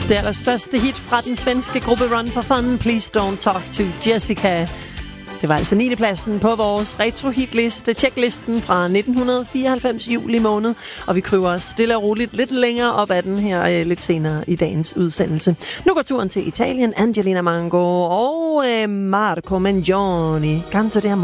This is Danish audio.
Det allerstørste hit fra den svenske gruppe Run for Fun, Please Don't Talk to Jessica. Det var altså 9. pladsen på vores retro-hitliste, checklisten fra 1994 juli måned, og vi kryber os stille og roligt lidt længere op ad den her lidt senere i dagens udsendelse. Nu går turen til Italien, Angelina Mango og Marco Mengoni, Canto di Amore.